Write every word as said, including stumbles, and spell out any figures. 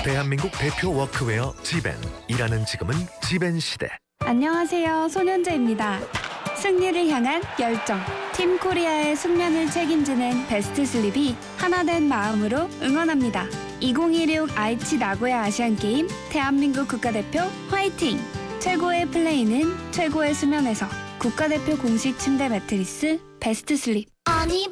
대한민국 대표 워크웨어 지벤. 일하는 지금은 지벤 시대. 안녕하세요. 손현재입니다. 승리를 향한 열정. 팀 코리아의 숙면을 책임지는 베스트 슬립이 하나된 마음으로 응원합니다. 이천십육 아이치 나고야 아시안게임 대한민국 국가대표 화이팅! 최고의 플레이는 최고의 수면에서. 국가대표 공식 침대 매트리스 베스트 슬립. 아니